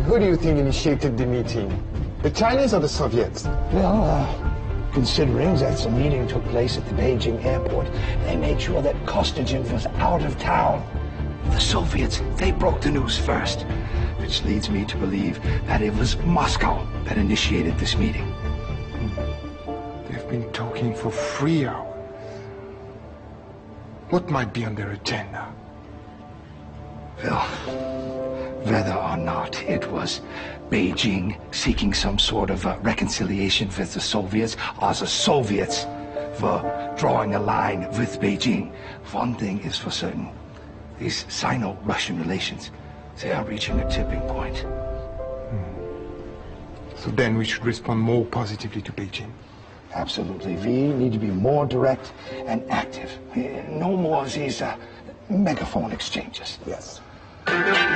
who do you think initiated the meeting? The Chinese or the Soviets? Well, considering that the meeting took place at the Beijing airport, they made sure that Kostygin was out of town. The Soviets, they broke the news first, which leads me to believe that it was Moscow that initiated this meeting. They've been talking for 3 hours. What might be on their agenda? Well, whether or not it was Beijing seeking some sort of reconciliation with the Soviets, or the Soviets were drawing a line with Beijing, one thing is for certain. These Sino-Russian relations, they are reaching a tipping point. So then we should respond more positively to Beijing. Absolutely. We need to be more direct and active. No more of these megaphone exchanges. Yes.